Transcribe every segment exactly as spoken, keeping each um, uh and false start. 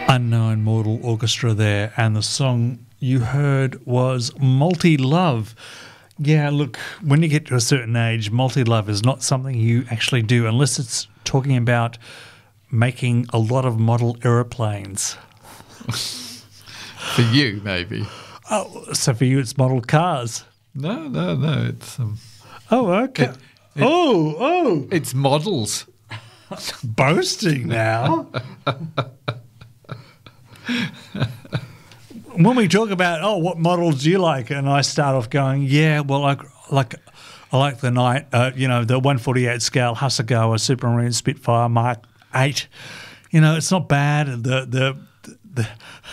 Unknown Mortal Orchestra there, and the song you heard was Multi-Love. Yeah, look, when you get to a certain age, multi-love is not something you actually do unless it's talking about making a lot of model aeroplanes. For you, maybe. Oh, so for you it's model cars. No, no, no, it's... Um, oh, okay. It, it, oh, oh. It's models. Boasting now. When we talk about, oh, what models do you like? And I start off going, yeah, well, I like I like the night, uh, you know, the one forty-eight scale Hasegawa Supermarine Spitfire Mark eight. You know, it's not bad. The the the.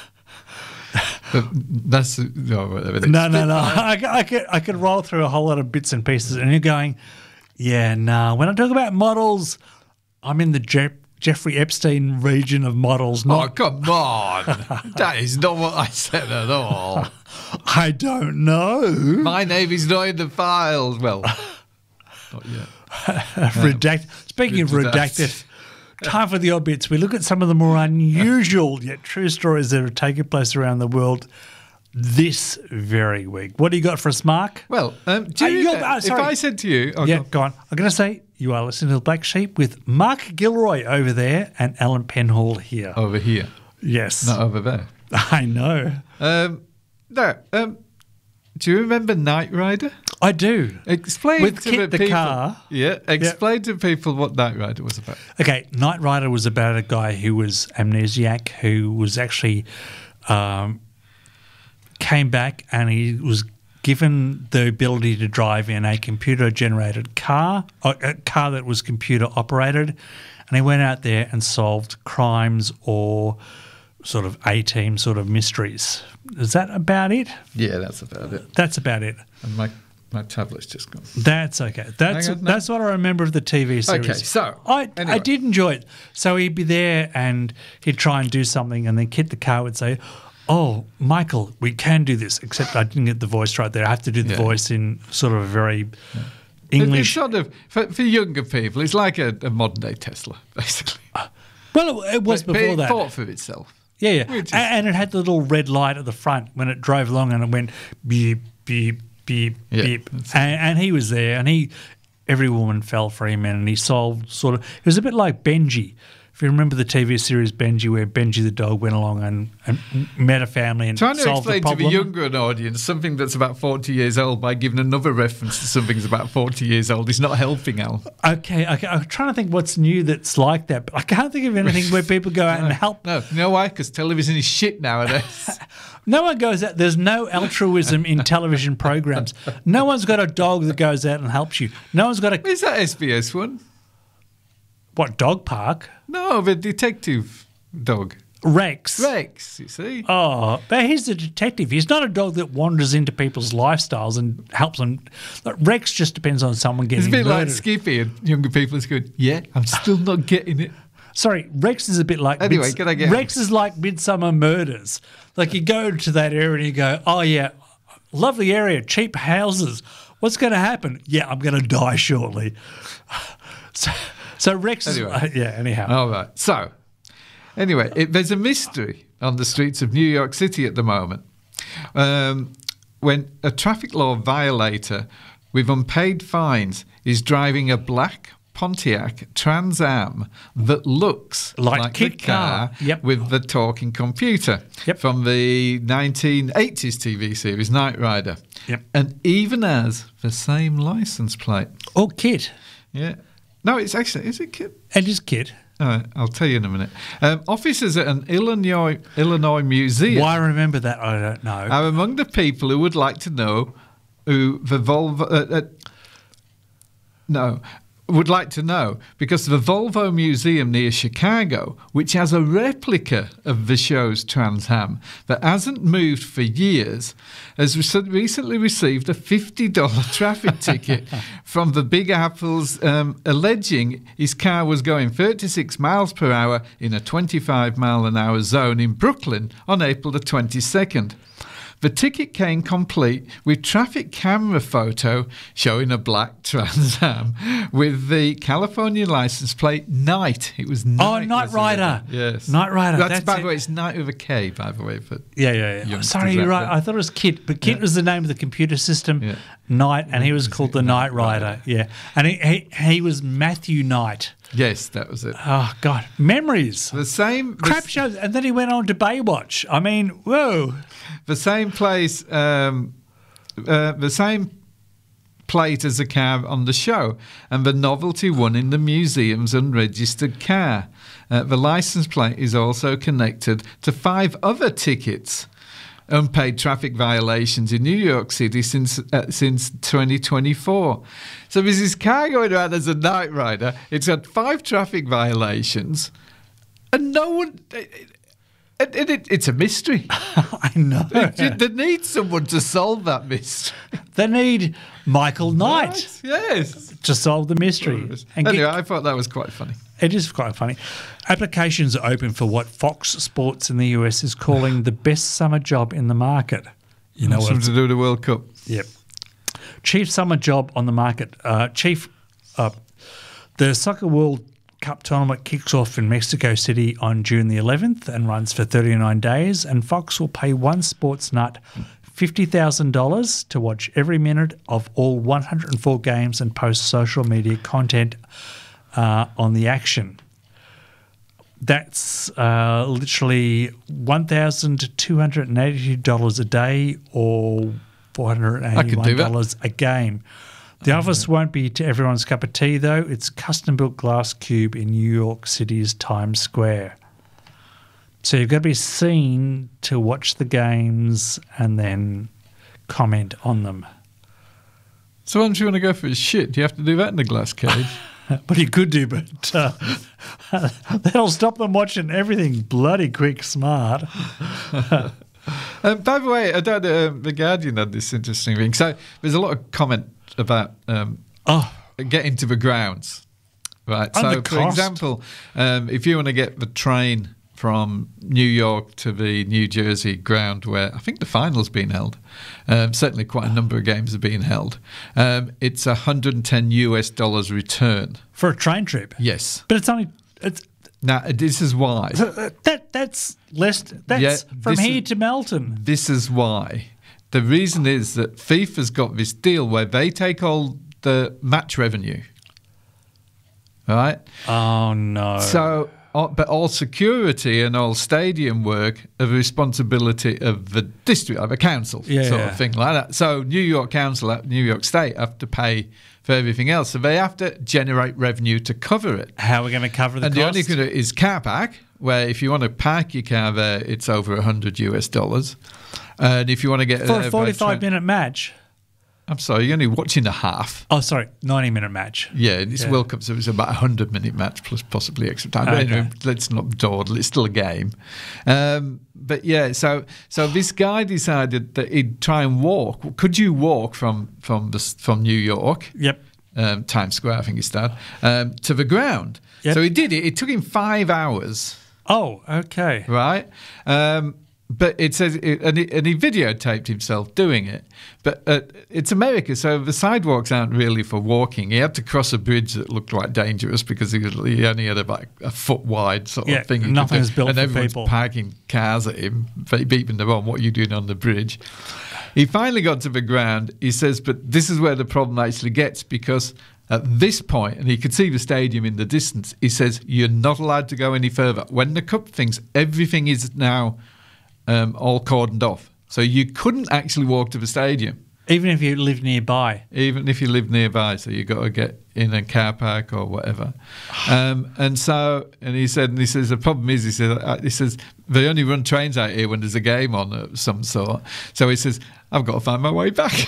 But that's no, no, no, no. I, I could I could roll through a whole lot of bits and pieces, and you're going, yeah, no. Nah. When I talk about models, I'm in the Je- Jeffrey Epstein region of models. Not- oh, come on. That is not what I said at all. I don't know. My name is not in the files. Well, not yet. Redact- Speaking of redacted, time for the odd bits. We look at some of the more unusual yet true stories that have taken place around the world this very week. What do you got for us, Mark? Well, um, do you, uh, uh, oh, if I said to you... Oh, yeah, go go on. I'm going to say you are listening to The Black Sheep with Mark Gilroy over there and Alan Penhall here. Over here. Yes. Not over there. I know. Um, no. Um, do you remember Knight Rider? I do. Explain with to Kit the the people. car. Yeah. Explain yeah. to people what Knight Rider was about. Okay. Knight Rider was about a guy who was amnesiac, who was actually um, came back and he was given the ability to drive in a computer-generated car, a car that was computer-operated, and he went out there and solved crimes or sort of A-team sort of mysteries. Is that about it? Yeah, that's about it. That's about it. And my my tablet's just gone. That's okay. That's on, no. that's what I remember of the T V series. Okay, so I anyway. I did enjoy it. So he'd be there and he'd try and do something, and then Kit the car would say, "Oh, Michael, we can do this." Except I didn't get the voice right there. I have to do the yeah. voice in sort of a very yeah. English. It's sort of for, for younger people. It's like a, a modern day Tesla, basically. Uh, well, it, it was but, before but it that. fought for itself. Yeah, yeah. Is, and, and it had the little red light at the front when it drove along, and it went beep, beep, beep, yeah, beep. And, and he was there, and he, every woman fell for him, and he solved sort of, it was a bit like Benji. If you remember the T V series Benji, where Benji the dog went along and, and met a family and Trying to solved the explain problem. to the younger audience something that's about forty years old by giving another reference to something that's about forty years old is not helping, Al. Okay, okay. I'm trying to think what's new that's like that, but I can't think of anything where people go out no, and help. No, you know why? Because television is shit nowadays. No one goes out. There's no altruism in television programs. No one's got a dog that goes out and helps you. No one's got a... Is that S B S one? What, dog park? No, the detective dog. Rex. Rex, you see. Oh, but he's a detective. He's not a dog that wanders into people's lifestyles and helps them. Like, Rex just depends on someone getting It's a bit murdered. like Skippy, and younger people are going, yeah, I'm still not getting it. Sorry, Rex is a bit like... Anyway, Mids- can I get... Rex is like Midsummer Murders. Like, you go to that area and you go, oh, yeah, lovely area, cheap houses. What's going to happen? Yeah, I'm going to die shortly. So... So Rex anyway. is... Uh, yeah, anyhow. All right. So, anyway, it, there's a mystery on the streets of New York City at the moment um, when a traffic law violator with unpaid fines is driving a black Pontiac Trans Am that looks like, like Kit the car car. Yep. with the talking computer yep. from the nineteen eighties T V series Knight Rider. Yep. And even has the same license plate. Oh, Kit. Yeah. No, it's actually, is it Kit? It is Kit. All right, I'll tell you in a minute. Um, officers at an Illinois Illinois museum. Why I remember that, I don't know. Are among the people who would like to know who the Volvo. Uh, uh, no. Would like to know because the Volvo Museum near Chicago, which has a replica of the show's Trans Am that hasn't moved for years, has re- recently received a fifty dollars traffic ticket from the Big Apple's um, alleging his car was going thirty-six miles per hour in a twenty-five mile an hour zone in Brooklyn on April the twenty-second. The ticket came complete with traffic camera photo showing a black Trans Am with the California license plate Knight. It was Knight. Oh, Knight Rider. Yes. Knight Rider. That's, That's by it. the way, it's Knight with a K, by the way. For Yeah, yeah, yeah. youngsters Sorry, you're out right. there. I thought it was Kit, but Kit Yeah. was the name of the computer system, Yeah. Knight, and he was called the Knight Knight Rider. Rider. Yeah, and he, he he was Matthew Knight. Yes, that was it. Oh God, memories. The same the Crap shows, and then he went on to Baywatch. I mean, whoa. The same place, um, uh, the same plate as a car on the show, and the novelty one in the museum's unregistered car. Uh, the license plate is also connected to five other tickets. Unpaid traffic violations in New York City since uh, since twenty twenty-four. So there's this car going around as a Knight Rider. It's had five traffic violations, and no one. It, it, it, it, it's a mystery. I know. They need someone to solve that mystery. They need Michael Knight Yes. to solve the mystery. And Anyway, get- I thought that was quite funny. It is quite funny. Applications are open for what Fox Sports in the U S is calling the best summer job in the market. You know what? Something it's- to do with the World Cup. Yep. Chief summer job on the market. Uh, Chief, uh, the Soccer World Cup tournament kicks off in Mexico City on June the eleventh and runs for thirty-nine days. And Fox will pay one sports nut fifty thousand dollars to watch every minute of all one hundred four games and post social media content uh, on the action. That's uh, literally one thousand two hundred eighty-two dollars a day or four hundred eighty-one dollars a game. The office won't be to everyone's cup of tea, though. It's custom-built glass cube in New York City's Times Square. So you've got to be seen to watch the games and then comment on them. So, once you want to go for a shit, do you have to do that in a glass cage? But you could do, but uh, that'll stop them watching everything bloody quick smart. Um, by the way, I don't know, um, The Guardian had this interesting thing. So there's a lot of comment about um, Oh, getting to the grounds, right? And so, the for cost. example, um, if you want to get the train from New York to the New Jersey ground where I think the final's been held, um, certainly quite a number of games are being held, um, it's one hundred ten U S dollars return. for a train trip. Yes. But it's only it's Now, this is why. that that's less. That's Yeah, from this here is- to Melton. This is why. The reason is that FIFA's got this deal where they take all the match revenue, right? Oh no! So, all- but all security and all stadium work are the responsibility of the district, of a council, Yeah, sort yeah. of thing like that. So, New York Council, uh, New York State have to pay for everything else. So, they have to generate revenue to cover it. How are we going to cover the And cost? the only thing that is car park, where if you want to park your car there, it's over one hundred U S dollars. And if you want to get for uh, a forty-five by tra- minute match. I'm sorry, you're only watching a half. Oh, sorry, ninety minute match. Yeah, it's Yeah. World Cup, so it's about a hundred minute match plus possibly extra time. But Okay. anyway, let's not dawdle. It's still a game. Um, but yeah, so so this guy decided that he'd try and walk. Could you walk from from the, from New York? Yep. Um, Times Square, I think he started, um, to the ground. Yep. So he did it. It took him five hours. Oh, okay. Right? Um, but it says, it, and, he, and he videotaped himself doing it. But uh, it's America, so the sidewalks aren't really for walking. He had to cross a bridge that looked quite dangerous because he, was, he only had about a foot wide sort Yeah, of thing. he could nothing's do. built and for everyone's people. parking cars at him, beeping them on, what are you doing on the bridge? He finally got to the ground. He says, but this is where the problem actually gets because at this point, and he could see the stadium in the distance, he says, you're not allowed to go any further. When the cup things, everything is now um, all cordoned off. So you couldn't actually walk to the stadium, Even if you live nearby. even if you live nearby. So you got to get in a car park or whatever. Um, and so, and he said, and he says, the problem is, he says, uh, he says, they only run trains out here when there's a game on of some sort. So he says, I've got to find my way back.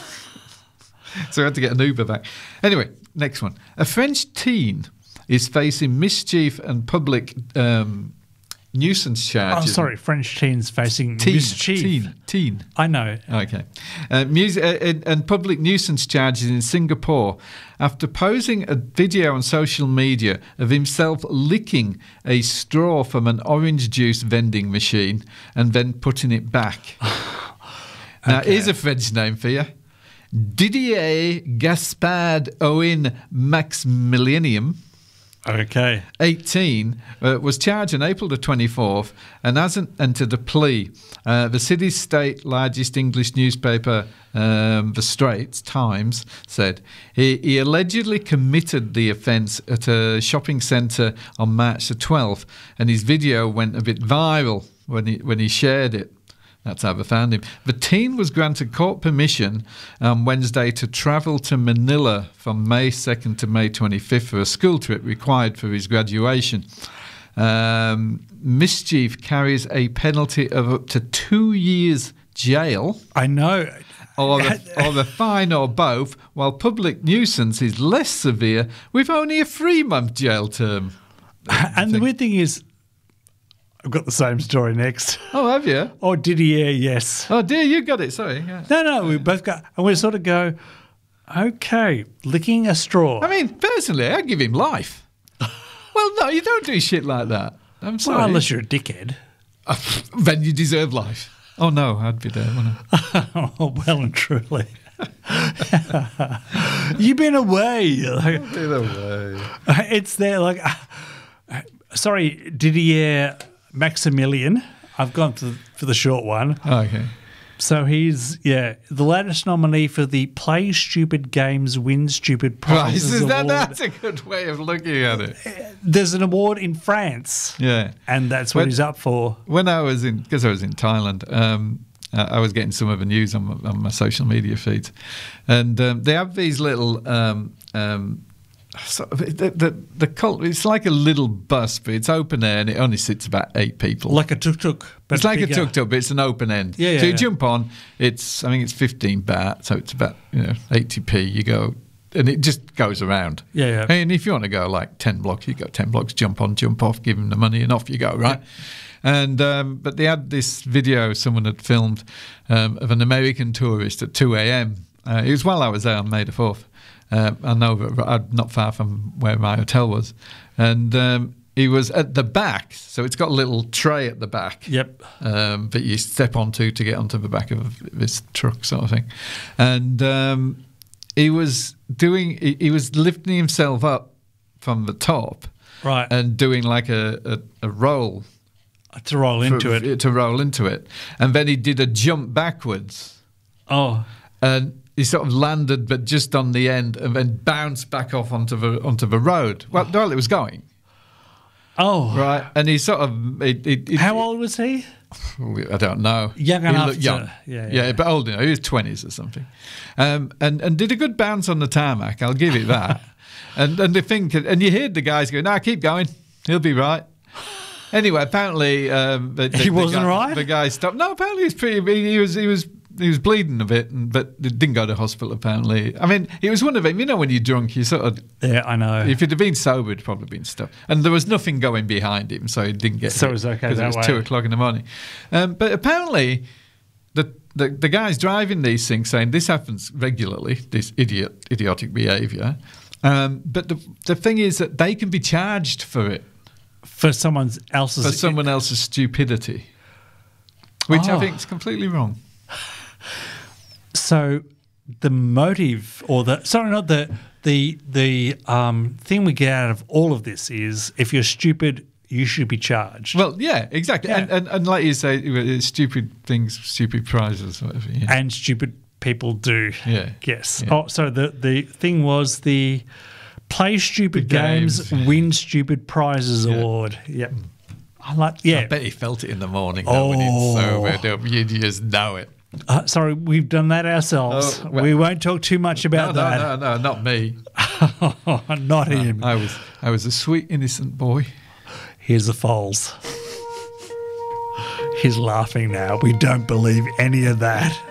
So I had to get an Uber back. Anyway, next one. A French teen is facing mischief and public um, nuisance Oh, charges. sorry, French teens facing Teen, mischief. teen, teen. I know. Okay. Uh, music, uh, and- and public nuisance charges in Singapore after posing a video on social media of himself licking a straw from an orange juice vending machine and then putting it back. Now, Okay. here's a French name for you. Didier Gaspard Owen Maximilian, Okay. eighteen, uh, was charged on April the twenty-fourth and hasn't entered a plea. Uh, the city's state largest English newspaper, um, The Straits Times, said he, he allegedly committed the offence at a shopping centre on March the twelfth, and his video went a bit viral when he when he shared it. That's how they found him. The teen was granted court permission on Wednesday to travel to Manila from May second to May twenty-fifth for a school trip required for his graduation. Um, mischief carries a penalty of up to two years jail, I know. or the, or the fine, or both, while public nuisance is less severe with only a three-month jail term. And the weird thing is, I've got the same story next. Oh, have you? Oh, Didier, yes. Oh, dear, you got it. Sorry. Yeah. No, no, we both got, and we sort of go, okay, licking a straw. I mean, personally, I'd give him life. Well, no, you don't do shit like that. I'm sorry. Well, unless you're a dickhead. Then you deserve life. Oh, no, I'd be there, wouldn't I? Oh, well and truly. You've been away. Like, Either way. it's there, like, uh, sorry, Didier Maximilian. I've gone for, for the short one. Okay. So he's, yeah, the latest nominee for the Play Stupid Games, Win Stupid Right, Prizes is that, award. that's a good way of looking at it. There's an award in France, Yeah. and that's what When- he's up for. When I was in, because I was in Thailand, um, uh, I was getting some of the news on my, on my social media feeds. And um, they have these little... Um, um, sort of, the, the, the cult, it's like a little bus, but it's open air and it only sits about eight people. Like a tuk-tuk. But It's like bigger. a tuk-tuk, but it's an open end. Yeah, yeah, so you yeah. jump on, it's, I think it's fifteen baht, so it's about, you know, eighty p. You go, and it just goes around. Yeah, yeah. And if you want to go like ten blocks, you go ten blocks, jump on, jump off, give them the money, and off you go, right? And um, but they had this video someone had filmed um, of an American tourist at two a.m. Uh, it was while I was there on May the fourth. Uh, I know that I'm not far from where my hotel was. And um, he was at the back, so it's got a little tray at the back. Yep. Um, that you step onto to get onto the back of this truck sort of thing. And um, he was doing, he, he was lifting himself up from the top Right. and doing like a, a, a roll. to roll into for- it. To roll into it. And then he did a jump backwards. Oh. And he sort of landed, but just on the end, and then bounced back off onto the onto the road. Well, while it was going, Oh. right? And he sort of, it, it, it, How old was he? I don't know. Young He enough looked to- young. yeah, yeah. but old enough. He was twenties or something, um, and and did a good bounce on the tarmac. I'll give it that. and and the thing, and you heard the guys go, "No, keep going. He'll be right." Anyway, apparently um, the, the, He wasn't the guy, right? The guy stopped. No, apparently he was pretty. He was he was he was bleeding a bit, and, but didn't go to hospital. Apparently, I mean, it was one of them. You know, when you're drunk, you sort of. Yeah, I know. If he'd have been sober, it'd probably been stopped. And there was nothing going behind him, so he didn't get So hit, it was okay 'cause that it was way. two o'clock in the morning. Um, but apparently, the, the the guys driving these things saying this happens regularly, this idiot idiotic behaviour. Um, but the the thing is that they can be charged for it, For someone else's. for someone else's stupidity, which I Oh. think is completely wrong. So the motive, or the sorry, not the the the um, thing we get out of all of this is, if you're stupid, you should be charged. Well, yeah, exactly. Yeah. And, and and like you say, it's stupid things, stupid prizes, whatever. Yeah. and stupid people do. Yeah. Yes. Yeah. Oh, so the the thing was the Play Stupid The games, games. Win Stupid Prizes Yeah. award. Yep. I like. Yeah. I bet he felt it in the morning though, when he's Oh. sobered up. You just know it. Uh, sorry, we've done that ourselves. Oh, well- we won't talk too much about no, that. no, no, no, not me. Not him. I was, I was a sweet, innocent boy. Here's the Foles. He's laughing now. We don't believe any of that.